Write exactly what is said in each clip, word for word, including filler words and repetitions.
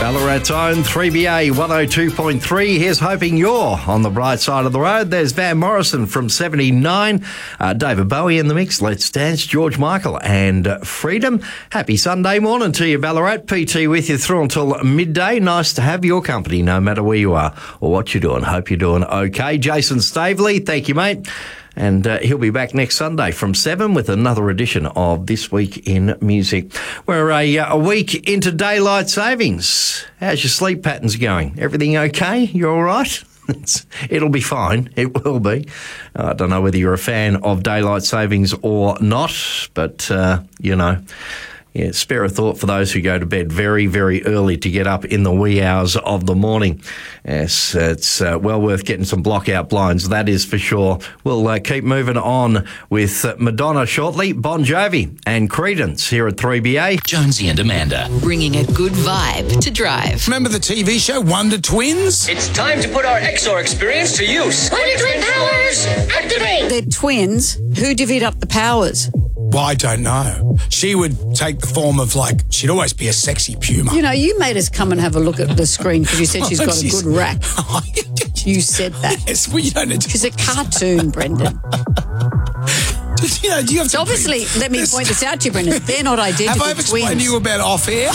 Ballarat's own three B A one oh two point three. Here's hoping you're on the bright side of the road. There's Van Morrison from seventy-nine. Uh, David Bowie in the mix. Let's Dance. George Michael and uh, Freedom. Happy Sunday morning to you, Ballarat. P T with you through until midday. Nice to have your company, no matter where you are or what you're doing. Hope you're doing okay. Jason Stavely, thank you, mate. And uh, he'll be back next Sunday from seven with another edition of This Week in Music. We're a, a week into daylight savings. How's your sleep patterns going? Everything okay? You all right? It's, it'll be fine. It will be. Uh, I don't know whether you're a fan of daylight savings or not, but, uh, you know, yeah, spare a thought for those who go to bed very, very early to get up in the wee hours of the morning. Yes, it's uh, well worth getting some block-out blinds, that is for sure. We'll uh, keep moving on with Madonna shortly, Bon Jovi and Creedence here at three B A. Jonesy and Amanda. Bringing a good vibe to drive. Remember the T V show Wonder Twins? It's time to put our X O R experience to use. Wonder Twin powers, activate! They're twins. Who divvied up the powers? Well, I don't know. She would take the form of, like, she'd always be a sexy puma. You know, you made us come and have a look at the screen because you said she's got a good rack. You said that. Yes, well, you don't need to. She's a cartoon, Brendan. You know, do you have to So obviously, bring... let me point this out to you, Brendan. They're not identical Have I twins. explained to you about off-air?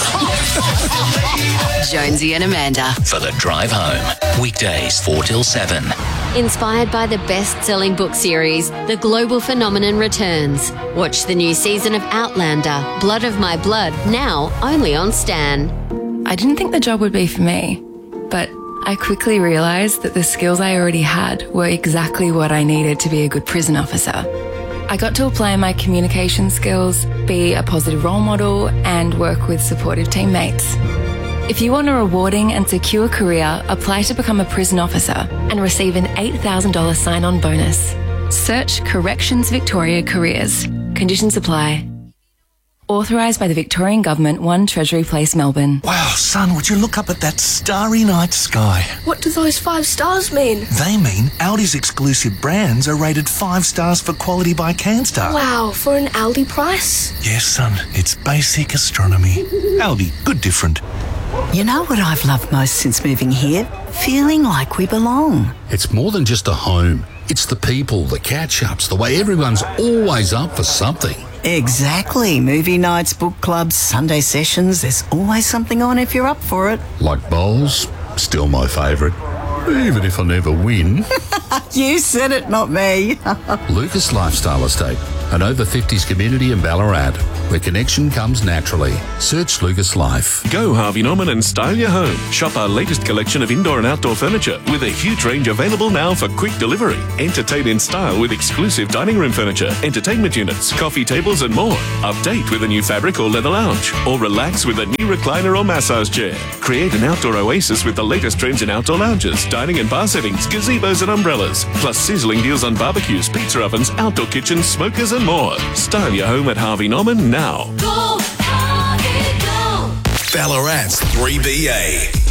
Jonesy and Amanda. For the drive home. Weekdays four till seven. Inspired by the best-selling book series, The Global Phenomenon returns. Watch the new season of Outlander, Blood of My Blood, now only on Stan. I didn't think the job would be for me, but I quickly realised that the skills I already had were exactly what I needed to be a good prison officer. I got to apply my communication skills, be a positive role model, and work with supportive teammates. If you want a rewarding and secure career, apply to become a prison officer and receive an eight thousand dollars sign-on bonus. Search Corrections Victoria Careers. Conditions apply. Authorised by the Victorian Government, one Treasury Place, Melbourne. Wow, son, would you look up at that starry night sky? What do those five stars mean? They mean Audi's exclusive brands are rated five stars for quality by CanStar. Wow, for an Aldi price? Yes, son, it's basic astronomy. Audi, good different. You know what I've loved most since moving here? Feeling like we belong. It's more than just a home. It's the people, the catch-ups, the way everyone's always up for something. Exactly. Movie nights, book clubs, Sunday sessions. There's always something on if you're up for it. Like bowls, still my favourite. Even if I never win. You said it, not me. Lucas Lifestyle Estate, an over fifties community in Ballarat, where connection comes naturally. Search Lucas Life. Go Harvey Norman and style your home. Shop our latest collection of indoor and outdoor furniture with a huge range available now for quick delivery. Entertain in style with exclusive dining room furniture, entertainment units, coffee tables and more. Update with a new fabric or leather lounge, or relax with a new recliner or massage chair. Create an outdoor oasis with the latest trends in outdoor lounges, dining and bar settings, gazebos and umbrellas, plus sizzling deals on barbecues, pizza ovens, outdoor kitchens, smokers and more. Style your home at Harvey Norman now. Go, Harvey, go! Ballarat's three B A.